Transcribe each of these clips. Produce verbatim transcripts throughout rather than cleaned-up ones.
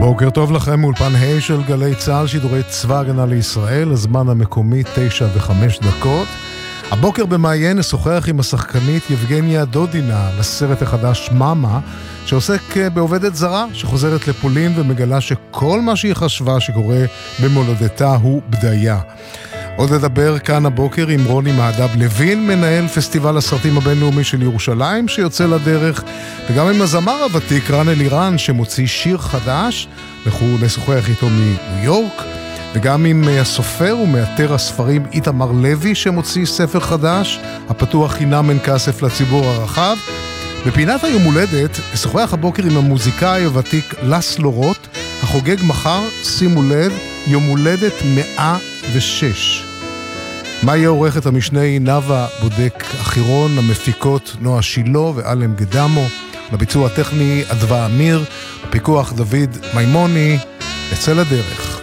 בוקר טוב לכם מאולפן ה' של גלי צה"ל, שידורי צבא הגנה לישראל, הזמן המקומי תשע וחמש דקות. הבוקר במעיין נשוחח עם השחקנית יבגניה דודינה לסרט החדש מאמה, שעוסק בעובדת זרה שחוזרת לפולין ומגלה שכל מה שהיא חשבה שקורה במולדתה הוא בדיה. עוד לדבר כאן הבוקר עם רוני מהדב לוין, מנהל פסטיבל הסרטים הבינלאומי של ירושלים שיוצא לדרך, וגם עם הזמר הוותיק רן אלירן שמוציא שיר חדש, אנחנו נשוחח איתו מניו יורק, וגם עם הסופר ומאתר הספרים איתמר לוי שמוציא ספר חדש, הפתוח חינם אין כסף לציבור הרחב. בפינת היום הולדת נשוחח הבוקר עם המוזיקאי הוותיק לסלו רוט, החוגג מחר, שימו לב, יום הולדת מאה ושש. מה יהיה עורכת המשנה נאווה בודק אחירון, המפיקות נועה שילו ואלם גדמו, לביצוע הטכני אדווה אמיר, בפיקוח דוד מימוני. נצא לדרך.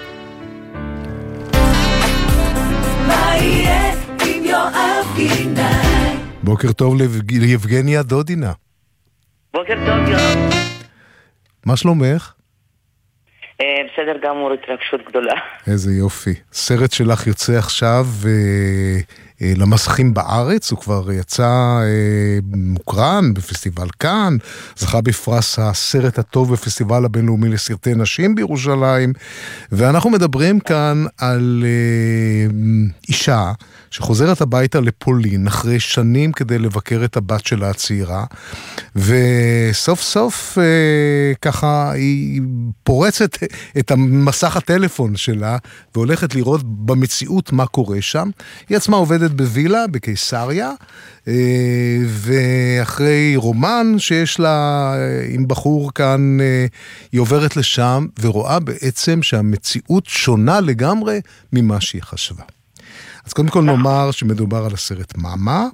מה יהיה עם יואב גינאי? בוקר טוב ליבגניה דודינה. בוקר טוב יואב. מה שלומך? בסדר גמור, התרגשות גדולה. איזה יופי. סרט שלך יוצא עכשיו אה, אה, למסכים בארץ, הוא כבר יצא אה, מוקרן בפסטיבל כאן, זכה בפרס הסרט הטוב בפסטיבל הבינלאומי לסרטי נשים בירושלים, ואנחנו מדברים כאן על אה, אישה שחוזרת הביתה לפולין אחרי שנים כדי לבקר את הבת שלה הצעירה, וסוף סוף אה, ככה היא פורצת את המסך הטלפון שלה והולכת לראות במציאות מה קורה שם. היא עצמה עובדת בווילה בקיסריה, אה, ואחרי רומן שיש לה עם בחור כאן, אה, היא עוברת לשם ורואה בעצם שהמציאות שונה לגמרי ממה שהיא חשבה. אז קודם כל נאמר שמדובר על הסרט מאמה,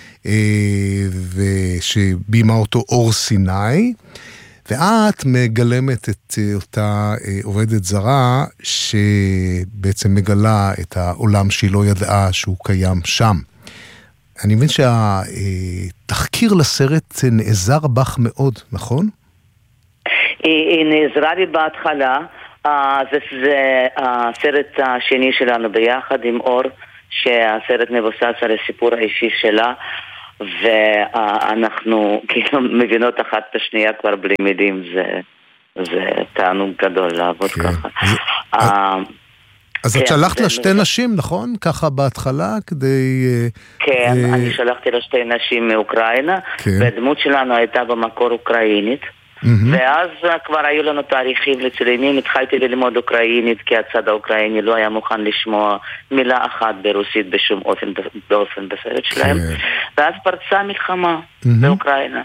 ושבימה אותו אור סיני, ואת מגלמת את אותה עובדת זרה שבעצם מגלה את העולם שהיא לא ידעה שהוא קיים שם. אני מבין שהתחקיר לסרט נעזר בך מאוד, נכון? היא נעזרה לי בהתחלה, זה, זה הסרט השני שלנו ביחד עם אור, שהסרט מבוסס על הסיפור האישי שלה, ואנחנו כאילו מבינות אחת את השנייה כבר בלי מילים. זה, זה תענוג גדול לעבוד ככה. אז את שלחת לה שתי נשים, נכון? ככה בהתחלה כדי... כן, אני שלחתי לה שתי נשים מאוקראינה, והדמות שלנו הייתה במקור אוקראינית, ואז כבר היו לנו תאריכים לצילומים. התחלתי ללמוד אוקראינית כי הצד האוקראיני לא היה מוכן לשמוע מילה אחת ברוסית בשום אופן באופן בסרט שלהם, ואז פרצה מלחמה באוקראינה,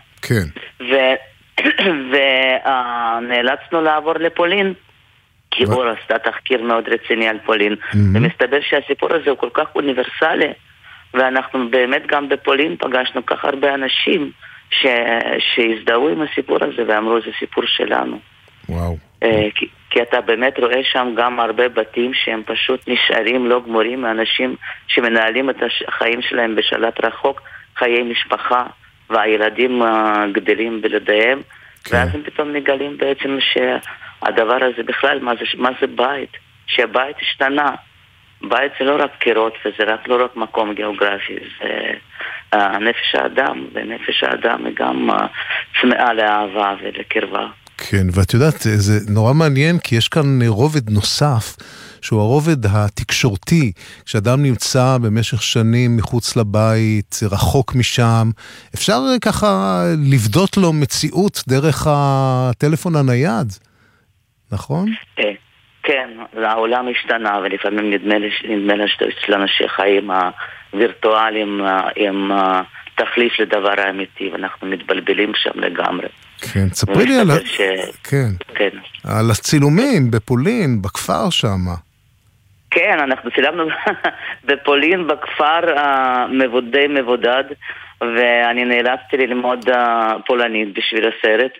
ונאלצנו לעבור לפולין כי אור עשתה תחקיר מאוד רציני על פולין, ומסתבר שהסיפור הזה הוא כל כך אוניברסלי, ואנחנו באמת גם בפולין פגשנו כך הרבה אנשים ש... שהזדהו עם הסיפור הזה ואמרו זה סיפור שלנו. וואו. כי, כי אתה באמת רואה שם גם הרבה בתים שהם פשוט נשארים לא גמורים, מאנשים שמנהלים את החיים שלהם בשלט רחוק, חיי משפחה, והילדים גדלים בלעדיהם, כן. ואז הם פתאום מגלים בעצם שהדבר הזה בכלל, מה זה, מה זה בית? שהבית השתנה. בית זה לא רק קירות, וזה רק לא רק מקום גיאוגרפי, זה נפש האדם, ונפש האדם היא גם צמאה לאהבה ולקרבה. כן, ואת יודעת, זה נורא מעניין, כי יש כאן רובד נוסף, שהוא הרובד התקשורתי, כשאדם נמצא במשך שנים מחוץ לבית, רחוק משם, אפשר ככה לבדות לו מציאות דרך הטלפון הנייד, נכון? כן. כן, העולם השתנה, ולפעמים נדמה לי שלנו שחיים הווירטואליים הם תחליף לדבר האמיתי, ואנחנו מתבלבלים שם לגמרי. כן, תספרי לי על, ש... כן. כן. על הצילומים בפולין, בכפר שם. כן, אנחנו צילמנו בפולין, בכפר מבודד מבודד, ואני נאלצתי ללמוד פולנית בשביל הסרט.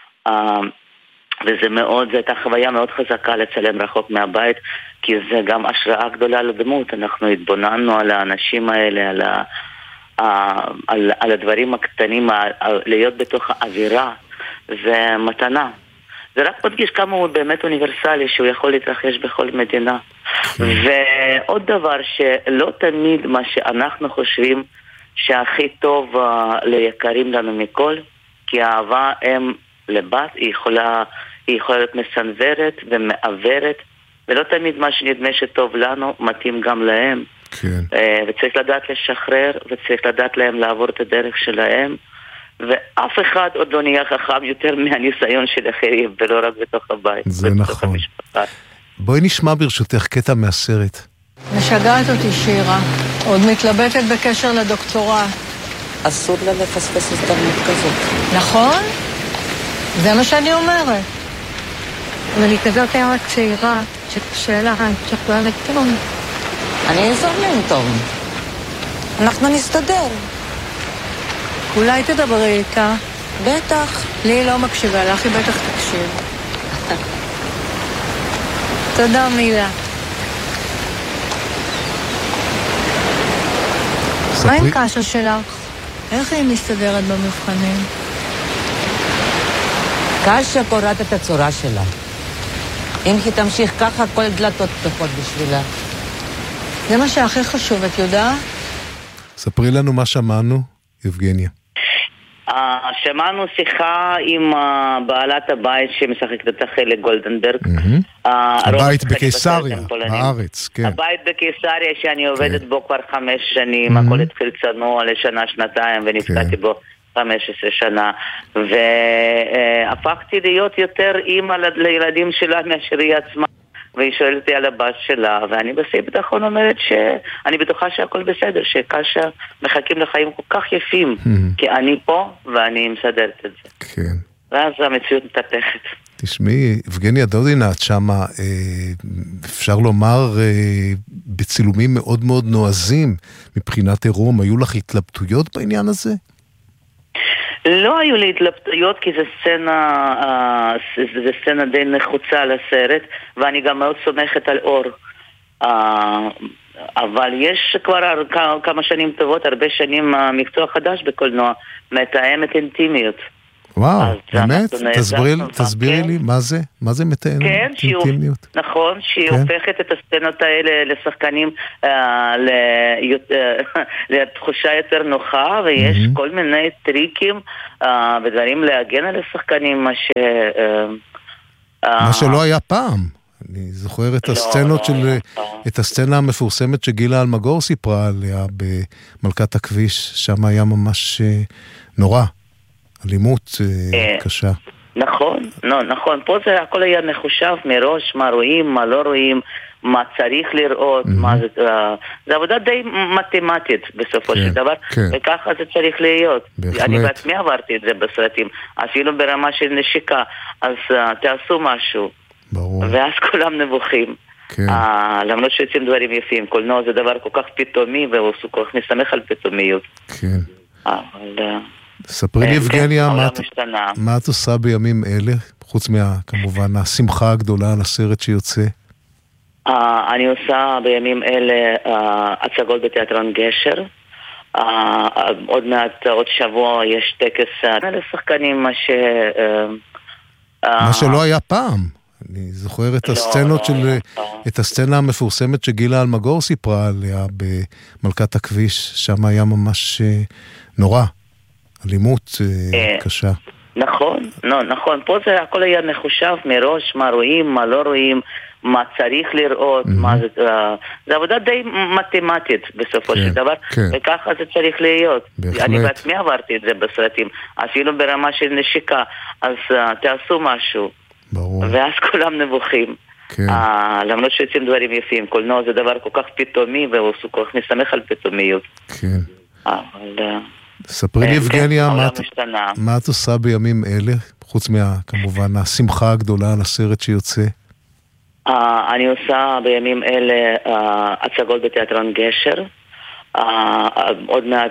וזה מאוד, זו הייתה חוויה מאוד חזקה לצלם רחוק מהבית, כי זה גם השראה גדולה לדמות. אנחנו התבוננו על האנשים האלה, על, ה, על, על הדברים הקטנים, על, להיות בתוך האווירה, זה מתנה. זה רק מדגיש כמה הוא באמת אוניברסלי, שהוא יכול להתרחש בכל מדינה. ועוד דבר שלא תמיד מה שאנחנו חושבים שהכי טוב uh, ליקרים לנו מכל, כי האהבה הם לבת, היא יכולה, היא יכולה להיות מסנוורת ומעברת, ולא תמיד מה שנדמה שטוב לנו מתאים גם להם. כן. Uh, וצריך לדעת לשחרר, וצריך לדעת להם לעבור את הדרך שלהם, ואף אחד עוד לא נהיה חכם יותר מהניסיון של אחרים, ולא רק בתוך הבית. זה נכון. המשפחה. בואי נשמע ברשותך קטע מהסרט. משגעת אותי שירה, עוד מתלבטת בקשר לדוקטורט. אסור לה לפספס הזדמנות כזאת. נכון? זה מה שאני אומרת. אבל היא כזאת היה צעירה, שקשה לה, שקלה לתום. אני אעזור להם טוב. אנחנו נסתדר. אולי תדברי איתה. בטח. לי לא מקשיבה, לך היא בטח תקשיב. תודה מילה. מה עם קשה שלך? איך היא מסתדרת במבחנים? קשה קוראת את הצורה שלה. אם היא תמשיך ככה, כל דלתות פתוחות בשבילה. זה מה שהכי חשוב, את יודעת? ספרי לנו מה שמענו, יבגניה. Uh, שמענו שיחה עם uh, בעלת הבית שמשחקת את החלק גולדנברג. Mm-hmm. uh, הבית בקיסריה, בארץ, כן. הבית בקיסריה שאני עובדת כן. בו כבר חמש שנים, mm-hmm. הכל התחיל צנוע לשנה, שנתיים, ונפקדתי כן. בו חמש עשרה שנה. והפכתי uh, להיות יותר אימא לילדים שלה מאשר היא עצמה. והיא שואלת אותי על הבת שלה, ואני בשיא ביטחון אומרת שאני בטוחה שהכל בסדר, שקשה מחכים לחיים כל כך יפים, כי אני פה ואני מסדרת את זה. כן. ואז המציאות מתהפכת. תשמעי, יבגניה דודינה, את שמה, אפשר לומר, בצילומים מאוד מאוד נועזים, מבחינת עירום, היו לך התלבטויות בעניין הזה? לא היו לי התלבטויות, כי זה סצנה, זה סצנה די נחוצה לסרט, ואני גם מאוד סומכת על אור. אבל יש כבר כמה שנים טובות, הרבה שנים מקצוע חדש בקולנוע, מתאמת אינטימיות. וואו, באמת? תסבירי לי, מה זה? מה זה מתאמת אינטימיות? נכון, שהיא הופכת את הסצנות האלה לשחקנים לתחושה יותר נוחה, ויש כל מיני טריקים ודברים להגן על השחקנים, מה ש... מה שלא היה פעם. אני זוכר את הסצנות של... את הסצנה המפורסמת שגילה אלמגור סיפרה עליה במלכת הכביש, שם היה ממש נורא. אלימות קשה. נכון, לא, נכון. פה זה הכל היה מחושב מראש, מה רואים, מה לא רואים, מה צריך לראות, מה זה... זה עבודה די מתמטית בסופו של דבר, וככה זה צריך להיות. אני בעצמי עברתי את זה בסרטים, אפילו ברמה של נשיקה, אז תעשו משהו. ברור. ואז כולם נבוכים. למרות שיוצאים דברים יפים, קולנוע זה דבר כל כך פתאומי, והוא כל כך מסמך על פתאומיות. כן. אבל... ספרי לי, יבגניה, מה את עושה בימים אלה, חוץ מה, כמובן, השמחה הגדולה על הסרט שיוצא? אני עושה בימים אלה הצגות בתיאטרון גשר. עוד מעט, עוד שבוע יש טקס לשחקנים, מה ש... מה שלא היה פעם. אני זוכר את הסצנות של... את הסצנה המפורסמת שגילה אלמגור סיפרה עליה במלכת הכביש, שם היה ממש נורא. אלימות קשה. נכון, לא, נכון. פה זה הכל היה מחושב מראש, מה רואים, מה לא רואים, מה צריך לראות, מה זה... זה עבודה די מתמטית בסופו של דבר, וככה זה צריך להיות. אני בעצמי עברתי את זה בסרטים, אפילו ברמה של נשיקה, אז תעשו משהו. ברור. ואז כולם נבוכים. למרות שיוצאים דברים יפים, קולנוע זה דבר כל כך פתאומי, והוא כל כך מסמך על פתאומיות. כן. אבל... ספרי לי, יבגניה, מה את עושה בימים אלה, חוץ מה, כמובן, השמחה הגדולה על הסרט שיוצא? אני עושה בימים אלה הצגות בתיאטרון גשר. עוד מעט,